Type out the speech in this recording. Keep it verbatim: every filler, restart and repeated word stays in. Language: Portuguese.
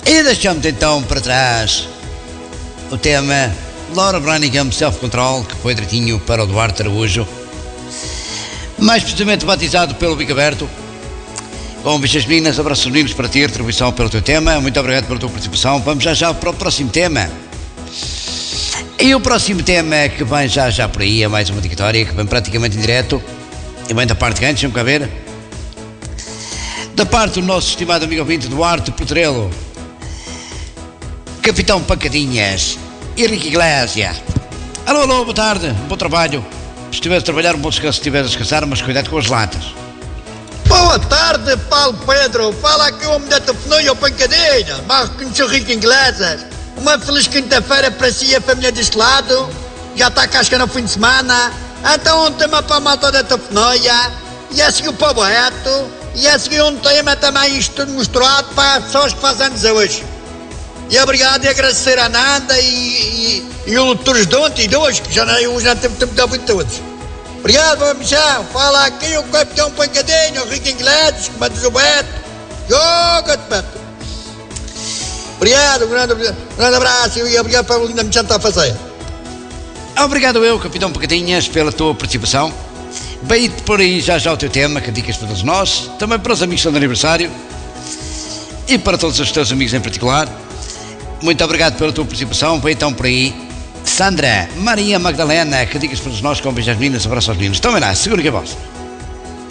E deixamos então para trás o tema Laura Branigan Self Control, que foi direitinho para o Duarte Araújo, mais precisamente batizado pelo Bico Aberto. Bom, bichas meninas, abraços meninos para ti, retribuição pelo teu tema, muito obrigado pela tua participação. Vamos já já para o próximo tema. E o próximo tema que vem já já por aí é mais uma dedicatória que vem praticamente em direto e vem da parte de antes, vamos cá ver, da parte do nosso estimado amigo ouvinte Duarte Potrelo, Capitão Pancadinhas, Henrique Iglesias. Alô, alô, boa tarde, bom trabalho. Se estiveres a trabalhar, um bom descanso. Se estiveres a descansar, mas cuidado com as latas. Boa tarde, Paulo Pedro. Fala aqui o homem da telefonia, o Pancadinha. Mas conheci o Henrique Iglesias. Uma feliz quinta-feira para si e a família deste lado. Já está casca no fim de semana. Então um tema para a malta da telefonia. E a seguir para o Boeto. E a seguir um tema também, isto tudo misturado para as pessoas que fazem anos hoje. E obrigado e agradecer a Nanda e, e, e o Loutores de ontem e de hoje, que já não, eu já teve tempo de ouvir todos. Obrigado, meu amigão. Fala aqui o Capitão Pancadinho, o Henrique Iglesias, que manda o Beto. Joga-te, Beto. Obrigado, um grande, um grande abraço e obrigado pela linda missão que está a fazer. Obrigado eu, Capitão Pancadinhas, pela tua participação. Bem, por aí já já o teu tema, que dicas para todos nós, também para os amigos que estão de aniversário e para todos os teus amigos em particular. Muito obrigado pela tua participação. Bem, então por aí, Sandra, Maria Magdalena, que dicas para todos nós, com beijos às meninas, abraços aos meninos. Também lá, segura que é vosso.